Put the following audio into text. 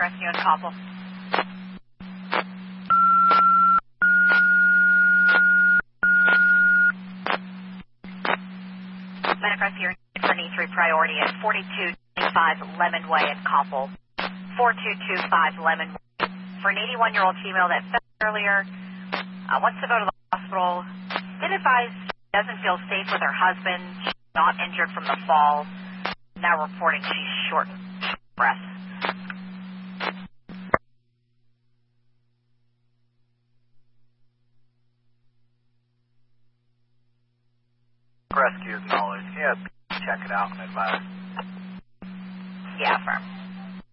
Rescue and Copple. Medic Rescue for an E3 priority at 4225 Lemon Way in Copple. 4225 Lemon Way. For an 81-year-old female that fell earlier, wants to go to the hospital. Did advise she doesn't feel safe with her husband. She's not injured from the fall. Now reporting she's short of breath. Rescue acknowledged. Yeah, check it out and advise. Yeah, firm.